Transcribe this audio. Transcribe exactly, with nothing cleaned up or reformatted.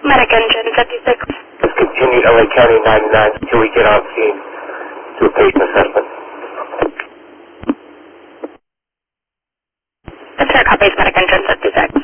Medic engine fifty-six. Let's continue L A County ninety-nine until we get on scene to a patient assessment. That's our copies, medic engine fifty-six.